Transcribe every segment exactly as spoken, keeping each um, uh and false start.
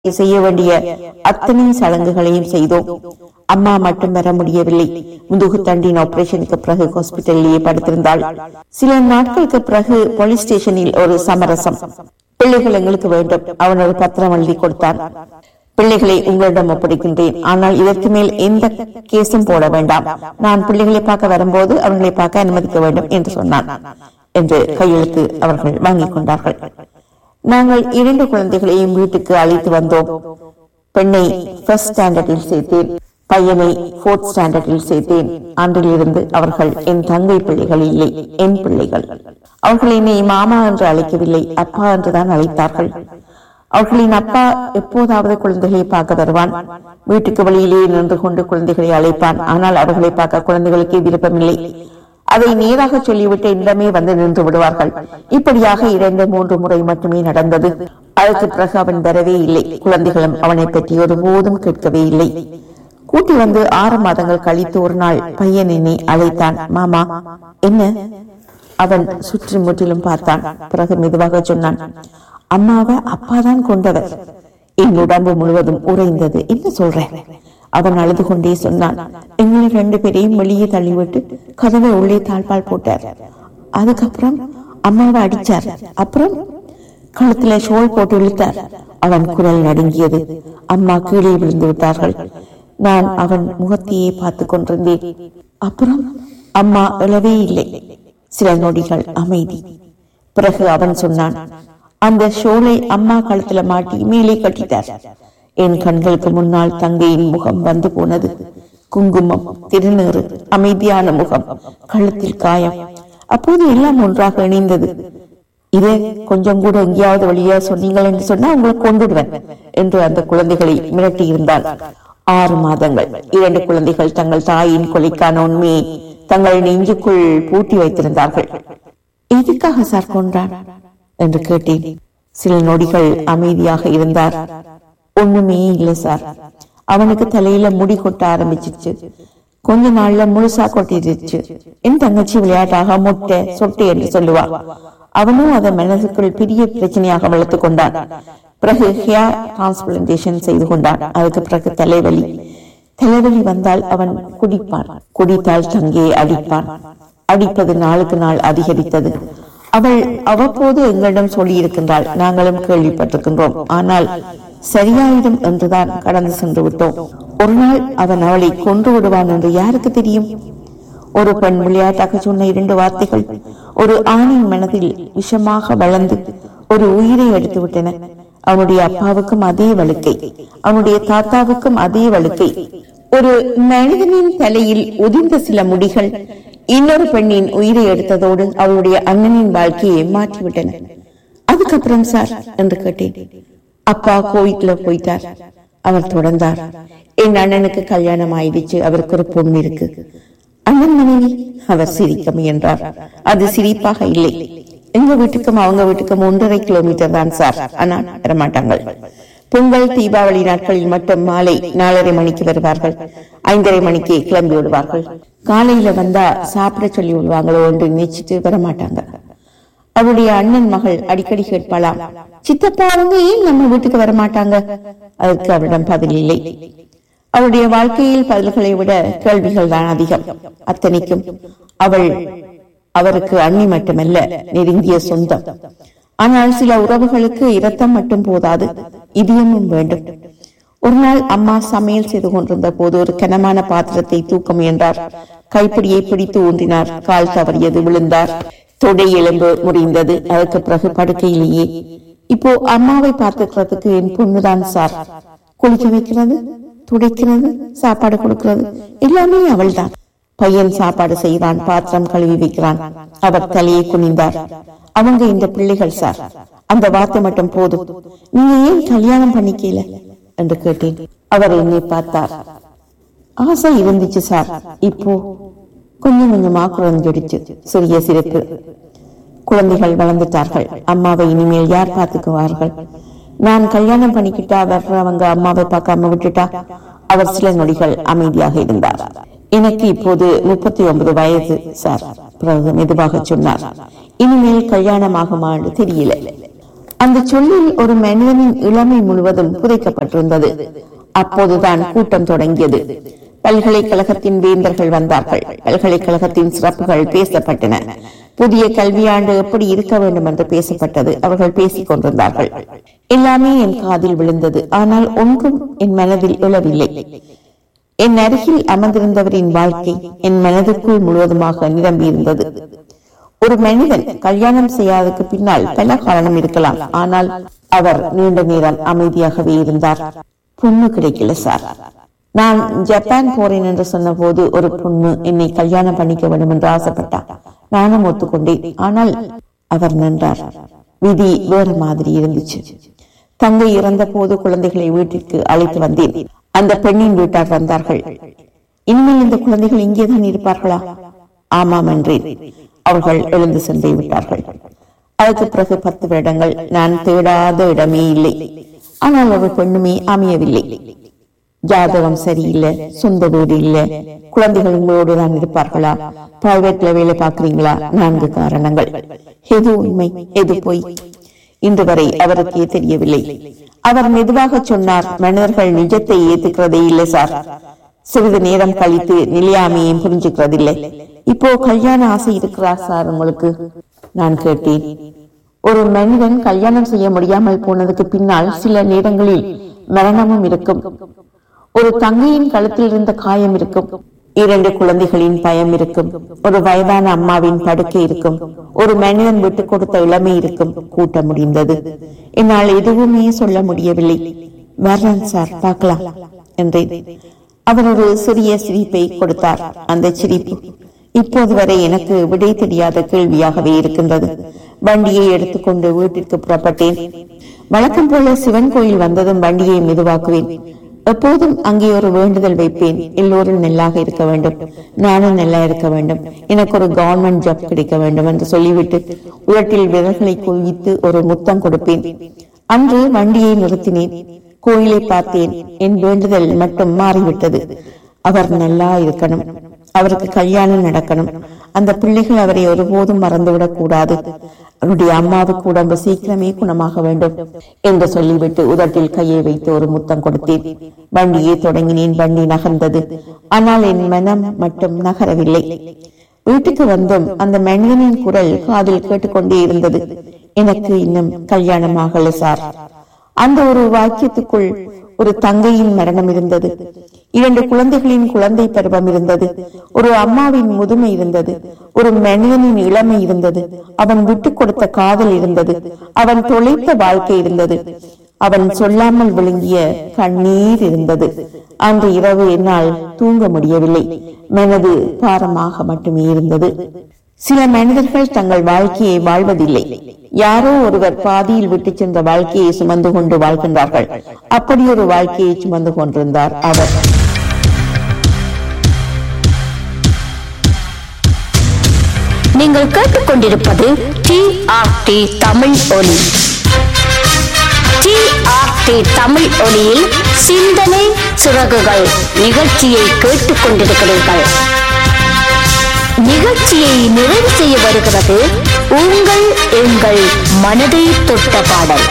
செய்ய வேண்டிய அத்தனை சடங்குகளையும் செய்தோம். அம்மா மட்டும் வர முடியவில்லை. முதுகு தண்டின் ஆபரேஷனுக்கு பிறகு ஹாஸ்பிட்டலிலேயே படுத்திருந்தாள். சில நாட்களுக்கு பிறகு போலீஸ் ஸ்டேஷனில் ஒரு சமரசம். பிள்ளைகள் எங்களுக்கு வேண்டும். அவன் ஒரு பத்திரம் எழுதி கொடுத்தான். பிள்ளைகளை உங்களிடம் ஒப்படைக்கின்றேன். ஆனால் இதற்கு மேல் எந்த கேஸும் போட வேண்டாம். நான் பிள்ளைகளை பார்க்க வரும்போது அவர்களை பார்க்க அனுமதிக்க வேண்டும் என்று சொன்னான் என்று கையெழுத்து அவர்கள் வாங்கிக் கொண்டார்கள். நாங்கள் இரண்டு குழந்தைகளையும் வீட்டுக்கு அழைத்து வந்தோம். பெண்ணை ஃபர்ஸ்ட் ஸ்டாண்டர்டில் சேர்த்தேன், பையனை போர்த் ஸ்டாண்டர்டில் சேர்த்தேன். அன்றிலிருந்து அவர்கள் என் தங்கை பிள்ளைகள் இல்லை, என் பிள்ளைகள். அவர்கள் என்னை மாமா என்று அழைக்கவில்லை, அப்பா என்றுதான் அழைத்தார்கள். அவர்களின் அப்பா எப்போதாவது குழந்தைகளை பார்க்க வருவான். வீட்டுக்கு வெளியிலேயே நின்று கொண்டு குழந்தைகளை அழைப்பான். ஆனால் அவர்களை பார்க்க குழந்தைகளுக்கு விருப்பமில்லை. அதை நேராக சொல்லிவிட்டு இடமே வந்து நின்று விடுவார்கள். இப்படியாக இரண்டு மூன்று முறை மட்டுமே நடந்தது. அதற்கு பிறகு அவன் வரவே இல்லை. குழந்தைகளும் அவனை பற்றி ஒருபோதும் கேட்கவே இல்லை. கூட்டி வந்து ஆறு மாதங்கள் கழித்து ஒரு நாள் பையன் என்னை அழைத்தான். மாமா, என்ன? அவன் சுற்றி முற்றிலும் பார்த்தான். பிறகு மெதுவாக சொன்னான், அம்மாவை அப்பாதான் கொண்டவர். என் உடம்பு முழுவதும் உறைந்தது. என்ன சொல்றேன்? அவன் அழுது கொண்டே சொன்னான், எங்களை ரெண்டு பேரையும் வெளியே தள்ளிவிட்டு கதவை உள்ளே தாழ்பால் போட்டார். அதுக்கப்புறம் அம்மாவை அடிச்சார். அப்புறம் கழுத்துல ஷோல் போட்டு இழுத்தார். அவன் குரல் நடுங்கியது. அம்மா கீழே விழுந்து விட்டார்கள். நான் அவன் முகத்தையே பார்த்து கொண்டிருந்தேன். அப்புறம் அம்மா எழவே இல்லை. சில நொடிகள் அமைதி. பிறகு அவன் சொன்னான், அந்த ஷோலை அம்மா கழுத்துல மாட்டி மேலே கட்டிட்டார். என் கண்களுக்கு முன்னால் தங்கையின் முகம் வந்து போனது. குங்குமம், திருநீறு, அமைதியான முகம், கழுத்தில் காயம். அப்போது எல்லாம் ஒன்றாக இணைந்தது. இதே கொஞ்சம் கூட எங்கேயாவது வழியா சொன்னீங்கள் என்று சொன்னா உங்களை கொண்டுடுவேன் என்று அந்த குழந்தைகளை மிரட்டி இருந்தாள். ஆறு மாதங்கள் இரண்டு குழந்தைகள் தங்கள் தாயின் கொலைக்கான உண்மையை தங்கள் நெஞ்சுக்குள் பூட்டி வைத்திருந்தார்கள். எதுக்காக சார் கொன்றான் என்று கேட்டேன். சில நொடிகள் அமைதியாக இருந்தார். ஒண்ணுமே இல்லை சார். அவனுக்கு தலையில முடி கொட்ட ஆரம்பிச்சிருச்சு. கொஞ்ச நாள்ல முழுசா கொட்டிருச்சு. என் தங்கச்சி விளையாட்டாக முட்டை சொட்டை என்று சொல்லுவா. அவனும் அதை மனசுக்குள் பெரிய பிரச்சனையாக வளர்த்து கொண்டான். பிறகு ஹேர் டிரான்ஸ்பிளான்டேஷன் செய்து கொண்டான். அதுக்கு பிறகு தலைவலி. தலைவலி வந்தால் அவன் குடிப்பான். குடித்தால் தங்கையை அடிப்பான். அடிப்பது நாளுக்கு நாள் அதிகரித்தது. அவள் அவ்வப்போது எங்களிடம் சொல்லி இருக்கின்றாள். நாங்களும் கேள்விப்பட்டிருக்கின்றோம். ஆனால் சரியாயிடும் என்றுதான் கடந்து சென்று விட்டோம். ஒரு நாள் அவன் அவளை கொன்று விடுவான் என்று யாருக்கு தெரியும்? ஒரு பெண் விளையாட்டாக சொன்ன இரண்டு வார்த்தைகள் ஒரு ஆணின் மனதில் விஷமாக வளர்ந்து ஒரு உயிரை எடுத்து விட்டன. அவனுடைய அப்பாவுக்கும் அதே வழுக்கை, அவனுடைய தாத்தாவுக்கும் அதே வழுக்கை. ஒரு மனிதனின் தலையில் உதிர்ந்த சில முடிகள் இன்னொரு பெண்ணின் உயிரை எடுத்ததோடு அவளுடைய அண்ணனின் வாழ்க்கையை மாற்றிவிட்டன. அதுக்கப்புறம் சார் என்று கேட்டேன். அப்பா கோயிலுக்குள்ள போயிட்டார். அவர் தொடர்ந்தார், என் அண்ணனுக்கு கல்யாணம் ஆயிடுச்சு, அவருக்கு ஒரு பொண்ணு இருக்கு. அண்ணன் மனைவி? அவர் சிரிக்க முயன்றார். அது சிரிப்பாக இல்லை. எங்க வீட்டுக்கும் அவங்க வீட்டுக்கும் ஒன்றரை கிலோமீட்டர் தான் சார். ஆனா வரமாட்டாங்க. பொங்கல் தீபாவளி நாட்களில் மட்டும் மாலை நாலரை மணிக்கு வருவார்கள். ஐந்தரை மணிக்கு கிளம்பி விடுவார்கள். காலையில வந்தா சாப்பிட சொல்லி விடுவாங்களோ என்று நினைச்சிட்டு வரமாட்டாங்க. அவருடைய அண்ணன் மகள் அடிக்கடி கேட்பாளாம், சித்தப்பா அவங்க ஏன் நம்ம வீட்டுக்கு வரமாட்டாங்க? அதற்கு அவரிடம் பதில் இல்லை. அவருடைய வாழ்க்கையில் பதில்களை விட கேள்விகள் தான் அதிகம். அத்தனைக்கும் அவள் அவருக்கு அண்ணி மட்டுமல்ல, நெருங்கிய சொந்தம். ஆனால் சில உறவுகளுக்கு இரத்தம் மட்டும் போதாது, இதயமும் வேண்டும். ஒரு நாள் அம்மா சமையல் செய்து கொண்டிருந்த போது ஒரு கனமான பாத்திரத்தை தூக்க முயன்றார். கைப்பிடியை பிடித்து ஊன்றினார். கால் தவறியது, விழுந்தார். தொடை எலும்பு முறிந்தது. அதற்கு பிறகு படுக்கையிலேயே. இப்போ அம்மாவை பார்த்துக்கிறதுக்கு என் பொண்ணுதான் சார். குளிக்க வைக்கிறது, துடைக்கிறது, சாப்பாடு கொடுக்கிறது, எல்லாமே அவள் தான். பையன் சாப்பாடு செய்வான், பாத்திரம் கழுவி வைக்கிறான். அவர் தலையை குனிந்தார். அவங்க இந்த பிள்ளைகள் சார். அந்த வார்த்தை மட்டும் போதும். நீங்க ஏன் கல்யாணம் பண்ணிக்கல என்று கேட்டேன். அவர் என்னை பார்த்தார். ஆசை இருந்துச்சு சார், இப்போ கொஞ்சம் கொஞ்சமா குறைஞ்சிடுச்சு. சிறிய சிரிப்பு. குழந்தைகள் வளர்ந்துட்டார்கள். அம்மாவை இனிமேல் யார் பார்த்துக்குவார்கள்? நான் கல்யாணம் பண்ணிக்கிட்டா வர்றவங்க அம்மாவை பார்க்காம விட்டுட்டா? அவர் சில நொடிகள் அமைதியாக இருந்தார். எனக்கு இப்போது முப்பத்தி ஒன்பது வயது சார். பிறகு மெதுவாக சொன்னார், இனிமேல் கல்யாணம் ஆகுமா என்று தெரியல. அந்த அந்த சொல்லில் ஒரு மனிதனின் இளமை முழுவதும் புதைக்கப்பட்டிருந்தது. அப்போதுதான் கூட்டம் தொடங்கியது. பல்கலைக்கழகத்தின் வேந்தர்கள் வந்தார்கள். பல்கலைக்கழகத்தின் சிறப்புகள் பேசப்பட்டன. புதிய கல்வியாண்டு எப்படி இருக்க வேண்டும் என்று பேசப்பட்டது. அவர்கள் பேசிக் கொண்டிருந்தார்கள். எல்லாமே என் காதில் விழுந்தது. ஆனால் ஒன்றும் என் மனதில் எழவில்லை. என் அருகில் அமர்ந்திருந்தவரின் வாழ்க்கை என் மனதுக்குள் முழுவதுமாக நிரம்பியிருந்தது. ஒரு மனிதன் கல்யாணம் செய்யாததுக்கு பின்னால் பல காரணம் இருக்கலாம். ஆனால் அவர் நீண்ட நேரம் அமைதியாகவே இருந்தார். பொண்ணு கிடைக்கல சார். நான் ஜப்பான் போறேன் என்று சொன்ன போது ஒரு பொண்ணு என்னை கல்யாணம் பண்ணிக்க வேண்டும் என்று ஆசைப்பட்டார். நானும் ஒத்துக்கொண்டேன். ஆனால் அவர் நின்றார். விதி வேற மாதிரி இருந்துச்சு. தங்கை இறந்த போது குழந்தைகளை வீட்டிற்கு அழைத்து வந்தேன். அந்த பெண்ணின் வீட்டார் வந்தார்கள். இனிமேல் இந்த குழந்தைகள் இங்கேதான் இருப்பார்களா? ஆமாம் என்றேன். அவர்கள் எழுந்து சென்று விட்டார்கள். அதற்கு பிறகு பத்து வருடங்கள் நான் தேடாத இடமே இல்லை. ஆனால் ஒரு பெண்ணுமே அமையவில்லை. ஜாதகம் சரியில்லை, சொந்த வீடு இல்லை, குழந்தைகள் உங்களோடு தான் இருப்பார்களா, பிரைவேட்ல வேலை பார்க்கிறீங்களா? நான்கு காரணங்கள். எது உண்மை, எது பொய்? இன்று வரை அவருக்கே தெரியவில்லை. அவர் மெதுவாக சொன்னார், மனிதர்கள் நிஜத்தை ஏத்துக்கிறதே இல்லை சார். சிறிது நேரம் கழித்து நிலையாமையும் புரிஞ்சுக்கிறதில்லை. இப்போ கல்யாண ஆசை இருக்கிறா சார் உங்களுக்கு? நான் கேட்டேன். ஒரு மனிதன் கல்யாணம் செய்ய முடியாமல் போனதுக்கு பின்னால் சில நேரங்களில் மரணமும் இருக்கும். ஒரு தங்கையின் கழுத்தில் இருந்த காயம் இருக்கும். இரண்டு குழந்தைகளின் பயம் இருக்கும். ஒரு வயதான அம்மாவின் படுக்கை இருக்கும். ஒரு மனிதன் விட்டு கொடுத்த இளமை இருக்கும். கூட்ட முடிந்தது. என்னால் எதுவுமே சொல்ல முடியவில்லை. வரேன் சார், பார்க்கலாம் என்றேன். அவர் ஒரு சிறிய சிரிப்பை கொடுத்தார். அந்த சிரிப்பு இப்போது வரை எனக்கு விடை தெரியாத கேள்வியாகவே இருக்கின்றது. வண்டியை எடுத்துக்கொண்டு வீட்டிற்கு புறப்பட்டேன். வழக்கம் போல சிவன் கோயில் வந்ததும் வண்டியை மெதுவாக்குவேன். எப்போதும் அங்கே ஒரு வேண்டுதல் வைப்பேன். எல்லோரும் நல்லாக இருக்க வேண்டும், நானும் நல்லா இருக்க வேண்டும், எனக்கு ஒரு கவர்மெண்ட் ஜாப் கிடைக்க வேண்டும் என்று சொல்லிவிட்டு உலட்டில் விரல்களை குவித்து ஒரு முத்தம் கொடுப்பேன். அன்று வண்டியை நிறுத்தினேன். கோயிலை பார்த்தேன். என் வேண்டுதல் மட்டும் மாறிவிட்டது. அவர் நல்லா இருக்கணும், அவருக்கு கல்யாணம் நடக்கணும், அந்த பிள்ளைகள் அவரை ஒருபோதும் மறந்துவிடக் கூடாது, அவருடைய அம்மாவுக்கு உடம்பு சீக்கிரமே குணமாக வேண்டும் என்று சொல்லிவிட்டு உதட்டில் கையை வைத்து ஒரு முத்தம் கொடுத்தேன். வண்டியை தொடங்கினேன். வண்டி நகர்ந்தது. ஆனால் என் மனம் மட்டும் நகரவில்லை. வீட்டுக்கு வந்தும் அந்த மனிதனின் குரல் காதில் கேட்டுக்கொண்டே இருந்தது. எனக்கு இன்னும் கல்யாணம் ஆகல சார். அந்த ஒரு வாக்கியத்துக்குள் ஒரு தங்கையின் மரணம் இருந்தது. இரண்டு குழந்தைகளின் குழந்தை பருவம் இருந்தது. ஒரு அம்மாவின் முதுமை இருந்தது. ஒரு மனிதனின் இளமை இருந்தது. அவன் விட்டு கொடுத்த காதல் இருந்தது. அவன் தொலைத்த வாழ்க்கை இருந்தது. அவன் சொல்லாமல் விழுங்கிய கண்ணீர் இருந்தது. அன்று இரவு என்னால் தூங்க முடியவில்லை. மனது பாரமாக மட்டுமே இருந்தது. சில மனிதர்கள் தங்கள் வாழ்க்கையை வாழ்வதில்லை. யாரோ ஒருவர் பாதியில் விட்டு சென்ற வாழ்க்கையை சுமந்து கொண்டு வாழ்கின்றார்கள். அப்படி ஒரு வாழ்க்கையை சுமந்து கொண்டிருந்தார் அவர். நீங்கள் கேட்டுக்கொண்டிருப்பது டி ஆர் டி தமிழ் ஒலி. டி ஆர் டி தமிழ் ஒலியில் சிந்தனை சிறகுகள் நிகழ்ச்சியை கேட்டுக் கொண்டிருக்கிறீர்கள். நிகழ்ச்சியை நிறைவு செய்ய வருகிறது உங்கள் எங்கள் மனதை தொட்ட பாடல்.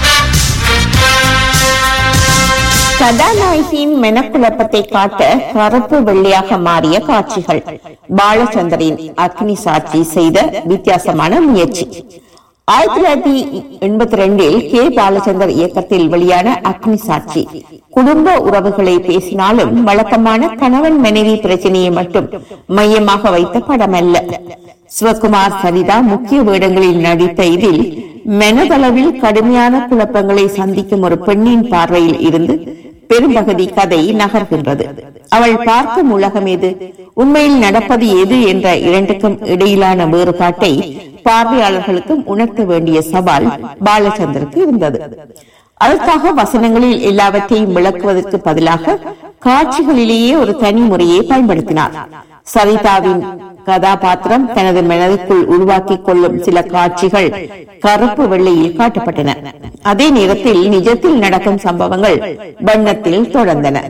கதாநாயகியின் மெனக்குழப்பத்தை காட்ட கருப்பு வெள்ளையாக மாறிய காட்சிகள். பாலச்சந்தரின் அக்னி சாட்சி செய்த வித்தியாசமான முயற்சி. ஆயிரத்தி தொள்ளாயிரத்தி எண்பத்தி ரெண்டில் கே பாலச்சந்தர் இயக்கத்தில் வெளியான அக்னி சாட்சி குடும்ப உறவுகளை பேசினாலும் வழக்கமான கணவன் மனைவி பிரச்சனையை மட்டும் மையமாக வைத்த படம் அல்ல. சிவகுமார், சரிதா முக்கிய வேடங்களில் நடித்த இதில் மனதளவில் கடுமையான குழப்பங்களை சந்திக்கும் ஒரு பெண்ணின் பார்வையில் இருந்து பெரும்பகுதி கதை நகர்கின்றது. அவள் பார்க்கும் உலகம் எது, உண்மையில் நடப்பது எது என்ற இரண்டுக்கும் இடையிலான வேறுபாட்டை பார்வையாளர்களுக்கும் உணர்த்த வேண்டிய சவால் பாலச்சந்தருக்கு இருந்தது. அதற்காக வசனங்களில் எல்லாவற்றையும் விளக்குவதற்கு பதிலாக காட்சிகளிலேயே ஒரு தனி முறையை பயன்படுத்தினார். சரிதாவின் கதாபாத்திரம் தனது மனதுக்குள் உருவாக்கி கொள்ளும் சில காட்சிகள் கருப்பு வெள்ளையில் காட்டப்பட்டன. அதே நேரத்தில் நிஜத்தில் நடக்கும் சம்பவங்கள் வண்ணத்தில் தொடர்ந்தன.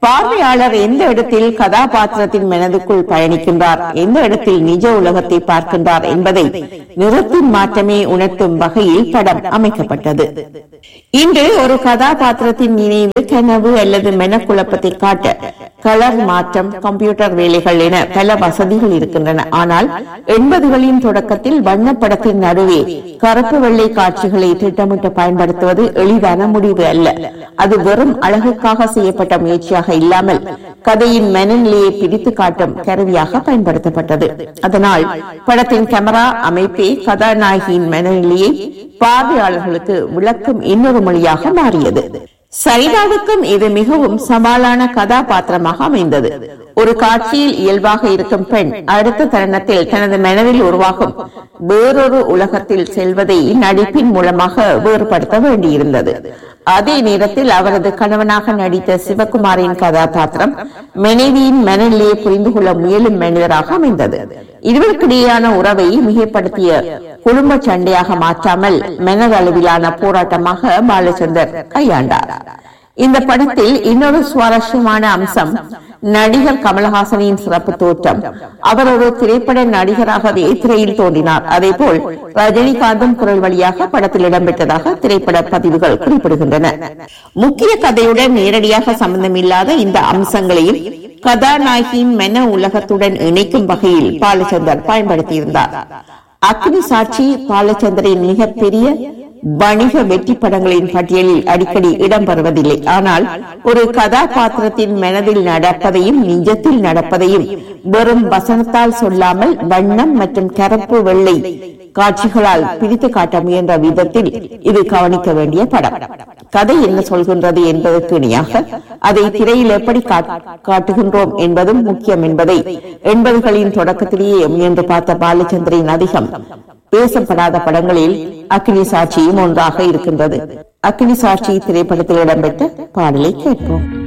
பார்வையாளர் எந்த இடத்தில் கதாபாத்திரத்தின் மனதுக்குள் பயணிக்கின்றார், எந்த இடத்தில் நிஜ உலகத்தை பார்க்கின்றார் என்பதை நிறத்தின் மாற்றமே உணர்த்தும் வகையில் படம் அமைக்கப்பட்டது. இன்று ஒரு கதாபாத்திரத்தின் நினைவு, கனவு அல்லது மனக்குழப்பத்தை காட்ட கலர் மாற்றம், கம்ப்யூட்டர் வேலைகள் என பல வசதிகள் இருக்கின்றன. ஆனால் எண்பதுகளின் தொடக்கத்தில் வண்ணப்படத்தின் நடுவே கருப்பு வெள்ளை காட்சிகளை திட்டமிட்டு பயன்படுத்துவது எளிதான முடிவு அல்ல. அது வெறும் அழகுக்காக செய்யப்பட்ட முயற்சியாக இல்லாமல் கதையின் மனநிலையை பிரித்து காட்டும் கருவியாக பயன்படுத்தப்பட்டது. அதனால் படத்தின் கேமரா அமைப்பே கதாநாயகியின் மனநிலையை பார்வையாளர்களுக்கு விளக்கும் இன்னொரு மொழியாக மாறியது. சரிதாவுக்கும் இது மிகவும் சவாலான கதாபாத்திரமாக அமைந்தது. ஒரு காட்சியில் இயல்பாக இருக்கும் பெண் அடுத்த தருணத்தில் தனது மனதில் உருவாகும் வேறொரு உலகத்தில் செல்வதை நடிப்பின் மூலமாக வேறுபடுத்த வேண்டியிருந்தது. அதே நேரத்தில் அவரது கணவனாக நடித்த சிவகுமாரின் கதாபாத்திரம் மனைவியின் மனநிலையை புரிந்து கொள்ள முயலும் மனிதராக அமைந்தது. இருவருக்கிடையான உறவை மிகைப்படுத்திய குடும்ப சண்டையாக மாற்றாமல் மனதளவிலான போராட்டமாக பாலச்சந்தர் கையாண்டார். இந்த படத்தில் இன்னொரு சுவாரஸ்யமான அம்சம் நடிகர் கமலஹாசனின் சிறப்பு தோற்றம். அவர் ஒரு திரைப்பட நடிகராகவே திரையில் தோன்றினார். அதே போல் ரஜினிகாந்தும் குரல் வழியாக படத்தில் இடம்பெற்றதாக திரைப்பட பதிவுகள் குறிப்பிடுகின்றன. முக்கிய கதையுடன் நேரடியாக சம்பந்தமில்லாத இந்த அம்சங்களையும் கதாநாயகியின் மன உலகத்துடன் இணைக்கும் வகையில் பாலச்சந்தர் பயன்படுத்தியிருந்தார். அக்னி சாட்சி பாலச்சந்தரின் மிகப்பெரிய வணிக வெற்றி படங்களின் பட்டியலில் அடிக்கடி இடம்பெறுவதில்லை. ஆனால் ஒரு கதாபாத்திரத்தின் மனதில் நடப்பதையும் நிஜத்தில் நடப்பதையும் வெறும் வசனத்தால் சொல்லாமல் வண்ணம் மற்றும் கருப்பு வெள்ளை காட்சிகளால் பிரித்து காட்ட முயன்ற விதத்தில் இது கவனிக்க வேண்டிய படம். கதை என்ன சொல்கின்றது என்பதற்கு இணையாக அதை திரையில் எப்படி காட்டுகின்றோம் என்பதும் முக்கியம் என்பதை எண்பதுகளின் தொடக்கத்திலேயே முயன்று பார்த்த பாலச்சந்தரின் அதிகம் பேசப்படாத படங்களில் அக்னி சாட்சியும் ஒன்றாக இருக்கின்றது. அக்னி சாட்சி திரைப்படத்தில் இடம்பெற்ற பாடலை கேட்போம்.